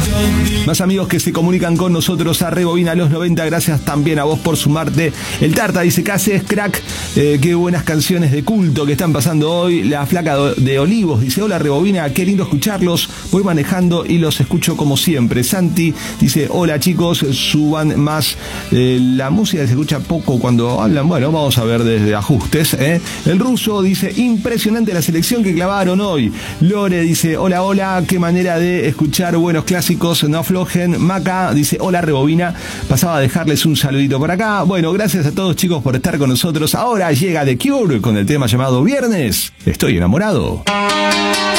Más amigos que se comunican con nosotros a Rebobina los 90. Gracias también a vos por sumarte. El Tarta dice: ¿qué haces, crack? Qué buenas canciones de culto que están pasando hoy. La Flaca de Olivos dice: hola Rebobina, qué lindo escucharlos. Voy manejando y los escucho como siempre. Santi dice: hola chicos, suban más la música, se escucha poco cuando hablan. Bueno, vamos a ver desde ajustes. El Ruso dice: impresionante la selección que clavaron hoy. Lore dice: hola, hola, qué manera de escuchar buenos clásicos, no aflojen. Maca dice: hola Rebobina, pasaba a dejarles un saludito por acá. Bueno, gracias a todos chicos por estar con nosotros. Ahora llega The Cure con el tema llamado Viernes. Estoy enamorado.